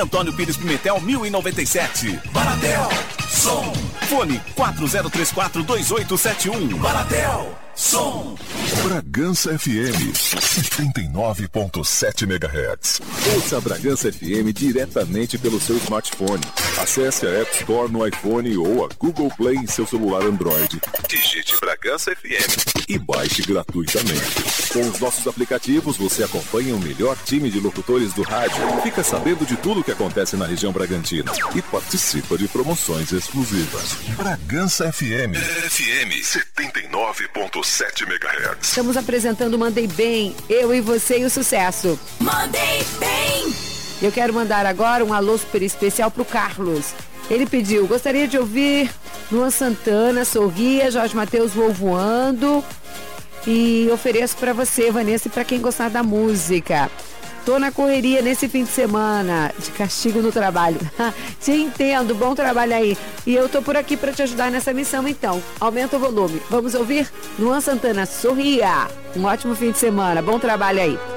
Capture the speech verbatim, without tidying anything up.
Antônio Pires Pimentel, mil e noventa e sete. Baratel, som. Fone quatro zero três quatro, dois oito sete um. Baratel, som. Bragança F M, setenta e nove ponto sete megahertz. Ouça a Bragança F M diretamente pelo seu smartphone. Acesse a App Store no iPhone ou a Google Play em seu celular Android. Digite Bragança F M e baixe gratuitamente. Com os nossos aplicativos, você acompanha o melhor time de locutores do rádio, fica sabendo de tudo o que acontece na região Bragantina e participa de promoções exclusivas. Bragança F M, F M setenta e nove ponto sete megahertz. Estamos apresentando Mandei Bem, eu e você e o sucesso. Mandei Bem! Eu quero mandar agora um alô super especial pro Carlos. Ele pediu, gostaria de ouvir Luan Santana, Sorria, Jorge Mateus, Vou Voando. E ofereço para você, Vanessa, e para quem gostar da música. Tô na correria nesse fim de semana, de castigo no trabalho. Te entendo, bom trabalho aí. E eu tô por aqui para te ajudar nessa missão, então. Aumenta o volume. Vamos ouvir Luan Santana, Sorria. Um ótimo fim de semana, bom trabalho aí.